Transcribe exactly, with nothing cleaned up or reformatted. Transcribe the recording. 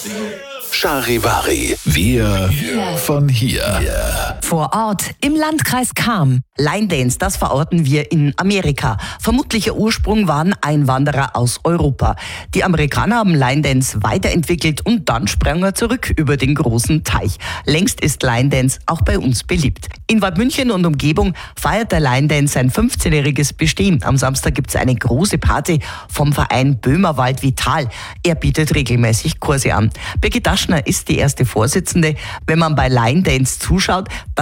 Charivari, wir von hier. Vor Ort im Landkreis Cham. Line Dance, das verorten wir in Amerika. Vermutlicher Ursprung waren Einwanderer aus Europa. Die Amerikaner haben Line Dance weiterentwickelt und dann sprang er zurück über den großen Teich. Längst ist Line Dance auch bei uns beliebt. In Waldmünchen und Umgebung feiert der Line Dance sein fünfzehnjähriges Bestehen. Am Samstag gibt es eine große Party vom Verein Böhmerwald Vital. Er bietet regelmäßig Kurse an. Birgit Daschner ist die erste Vorsitzende. Wenn man bei Line Dance zuschaut,